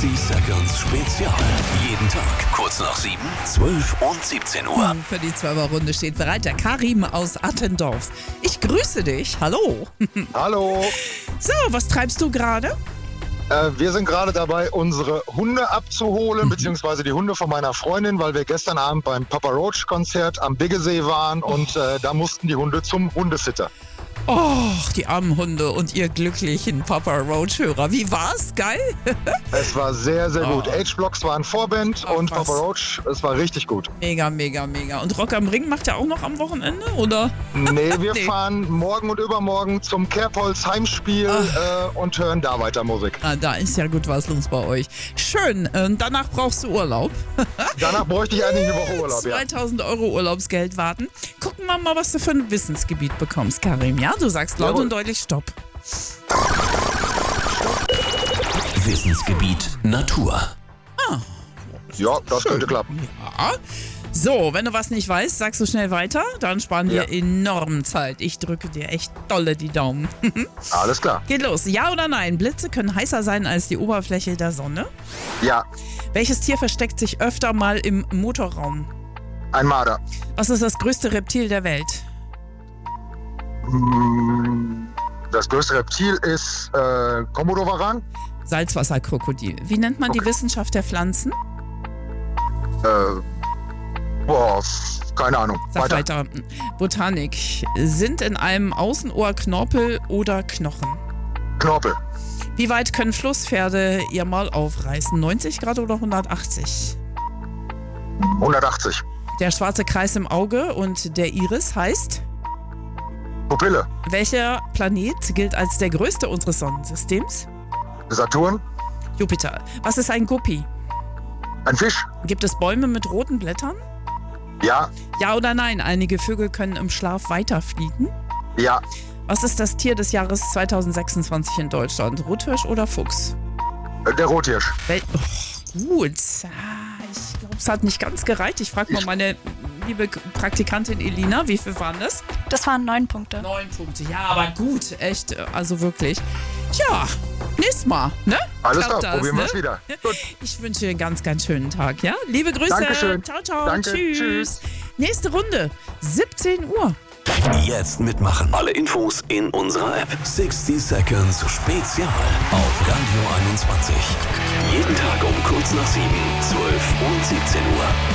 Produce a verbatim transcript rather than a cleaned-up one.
sechzig Seconds Spezial. Jeden Tag kurz nach sieben, zwölf und siebzehn Uhr. Für die Zwölfer-Runde steht bereit der Karim aus Attendorf. Ich grüße dich. Hallo. Hallo. So, was treibst du gerade? Äh, wir sind gerade dabei, unsere Hunde abzuholen, beziehungsweise die Hunde von meiner Freundin, weil wir gestern Abend beim Papa Roach Konzert am Biggesee waren und äh, da mussten die Hunde zum Hundesitter. Oh, die armen Hunde und ihr glücklichen Papa Roach-Hörer. Wie war's? Geil? Es war sehr, sehr gut. Oh. H-Blocks waren Vorband Ach, und was. Papa Roach, es war richtig gut. Mega, mega, mega. Und Rock am Ring macht ihr auch noch am Wochenende, oder? Nee, wir Nee. fahren morgen und übermorgen zum Kerbholz Heimspiel äh, und hören da weiter Musik. Ah, da ist ja gut was los bei euch. Schön. Und danach brauchst du Urlaub. Danach bräuchte ich eigentlich eine Woche Urlaub, ja. zweitausend Euro Urlaubsgeld warten. Gucken wir mal, was du für ein Wissensgebiet bekommst, Karim. Ja, du sagst laut Jawohl. und deutlich Stopp. Wissensgebiet Natur. Ja, das könnte klappen. Ja. So, wenn du was nicht weißt, sagst du schnell weiter. Dann sparen wir Ja. enorm Zeit. Ich drücke dir echt dolle die Daumen. Alles klar. Geht los. Ja oder nein? Blitze können heißer sein als die Oberfläche der Sonne. Ja, Welches Tier versteckt sich öfter mal im Motorraum? ein Marder. Was ist das größte Reptil der Welt? Das größte Reptil ist äh, Komodowaran. Salzwasserkrokodil. Wie nennt man die Okay. Wissenschaft der Pflanzen? Äh, boah, keine Ahnung. Sag weiter. Botanik. Sind in einem Außenohr Knorpel oder Knochen? Knorpel. Wie weit können Flusspferde ihr Maul aufreißen? neunzig Grad oder hundertachtzig? hundertachtzig. Der schwarze Kreis im Auge und der Iris heißt? Pupille. Welcher Planet gilt als der größte unseres Sonnensystems? Saturn. Jupiter. Was ist ein Guppi? Ein Fisch. Gibt es Bäume mit roten Blättern? Ja. Ja oder nein? Einige Vögel können im Schlaf weiterfliegen. Ja. Was ist das Tier des Jahres zweitausendsechsundzwanzig in Deutschland? Rothirsch oder Fuchs? Äh, Der Rothirsch. Wel oh, gut. Ah, ich glaube, es hat nicht ganz gereicht. Ich frage mal meine liebe Praktikantin Elina, wie viel waren das? Das waren neun Punkte. Neun Punkte. Ja, aber gut. Echt, also wirklich. Tja, nächstes Mal, ne? Alles Klappt klar, das, probieren wir es ne? wieder. Gut. Ich wünsche dir einen ganz, ganz schönen Tag, ja? Liebe Grüße. Dankeschön. Ciao, ciao. Danke. Tschüss. Tschüss. Nächste Runde, siebzehn Uhr. Jetzt mitmachen. Alle Infos in unserer App. sechzig Seconds Spezial auf Radio einundzwanzig. Jeden Tag um kurz nach sieben, zwölf und siebzehn Uhr.